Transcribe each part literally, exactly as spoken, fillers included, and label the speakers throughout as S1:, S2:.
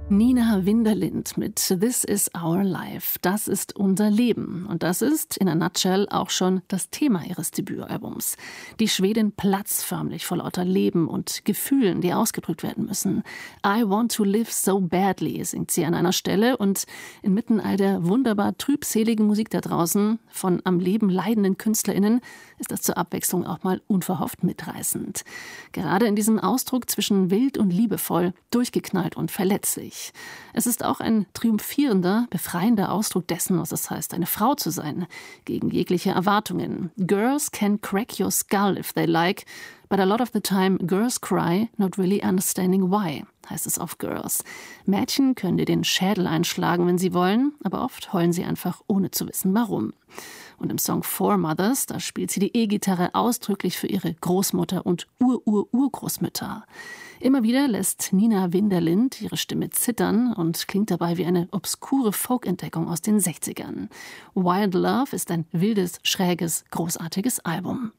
S1: Nina Winderlind mit This is our life. Das ist unser Leben. Und das ist in a nutshell auch schon das Thema ihres Debütalbums. Die Schwedin platzt förmlich vor lauter Leben und Gefühlen, die ausgedrückt werden müssen. I want to live so badly, singt sie an einer Stelle. Und inmitten all der wunderbar trübseligen Musik da draußen von am Leben leidenden KünstlerInnen ist das zur Abwechslung auch mal unverhofft mitreißend. Gerade in diesem Ausdruck zwischen wild und liebevoll, durchgeknallt und verletzlich. Es ist auch ein triumphierender, befreiender Ausdruck dessen, was es heißt, eine Frau zu sein, gegen jegliche Erwartungen. Girls can crack your skull if they like, but a lot of the time girls cry, not really understanding why, heißt es auf Girls. Mädchen können dir den Schädel einschlagen, wenn sie wollen, aber oft heulen sie einfach, ohne zu wissen, warum. Und im Song Four Mothers, da spielt sie die E-Gitarre ausdrücklich für ihre Großmutter und Ur-Ur-Urgroßmütter. Immer wieder lässt Nina Winderlind ihre Stimme zittern und klingt dabei wie eine obskure Folkentdeckung aus den sechzigern. Wild Love ist ein wildes, schräges, großartiges Album.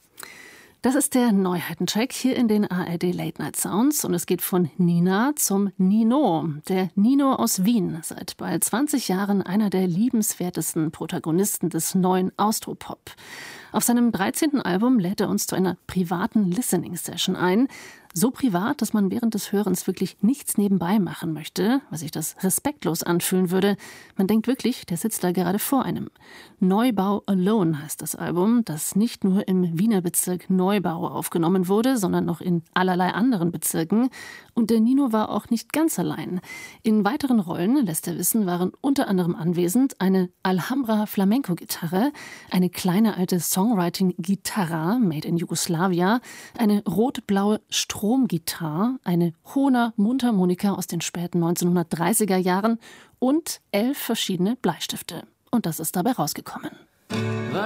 S1: Das ist der Neuheitencheck hier in den A R D Late Night Sounds und es geht von Nina zum Nino. Der Nino aus Wien, seit bald zwanzig Jahren einer der liebenswertesten Protagonisten des neuen Austropop. Auf seinem dreizehnten Album lädt er uns zu einer privaten Listening-Session ein. So privat, dass man während des Hörens wirklich nichts nebenbei machen möchte, was sich das respektlos anfühlen würde. Man denkt wirklich, der sitzt da gerade vor einem. Neubau Alone heißt das Album, das nicht nur im Wiener Bezirk Neubau aufgenommen wurde, sondern noch in allerlei anderen Bezirken. Und der Nino war auch nicht ganz allein. In weiteren Rollen, lässt er wissen, waren unter anderem anwesend eine Alhambra Flamenco-Gitarre, eine kleine alte Songwriting-Gitarra made in Jugoslavia, eine rot-blaue Stromgitarre, eine Hohner Mundharmonika aus den späten neunzehnhundertdreißiger Jahren und elf verschiedene Bleistifte. Und das ist dabei rausgekommen.